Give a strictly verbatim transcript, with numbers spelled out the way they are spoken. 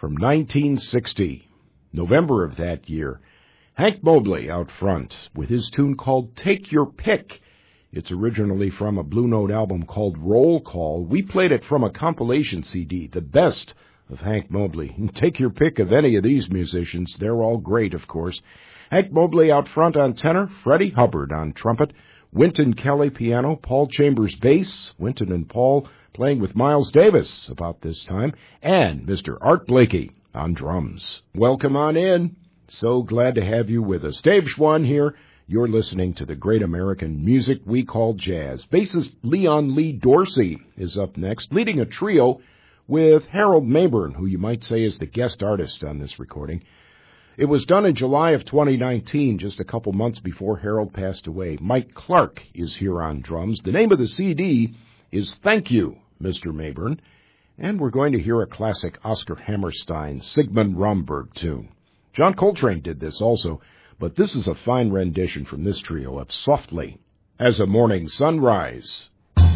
from nineteen sixty, November of that year. Hank Mobley out front with his tune called Take Your Pick. It's originally from a Blue Note album called Roll Call. We played it from a compilation C D, The Best of Hank Mobley. Take your pick of any of these musicians. They're all great, of course. Hank Mobley out front on tenor, Freddie Hubbard on trumpet, Wynton Kelly piano, Paul Chambers bass, Wynton and Paul playing with Miles Davis about this time, and Mister Art Blakey on drums. Welcome on in. So glad to have you with us. Dave Schwann here. You're listening to the great American music we call jazz. Bassist Leon Lee Dorsey is up next, leading a trio with Harold Mabern, who you might say is the guest artist on this recording. It was done in July of twenty nineteen, just a couple months before Harold passed away. Mike Clark is here on drums. The name of the C D is Thank You, Mister Mabern, and we're going to hear a classic Oscar Hammerstein, Sigmund Romberg tune. John Coltrane did this also, but this is a fine rendition from this trio of Softly as a Morning Sunrise.